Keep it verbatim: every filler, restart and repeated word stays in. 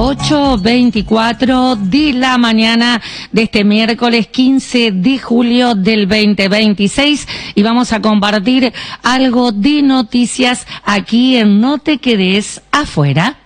ocho veinticuatro de la mañana de este miércoles quince de julio del veinte veintiséis y vamos a compartir algo de noticias aquí en No Te Quedes Afuera.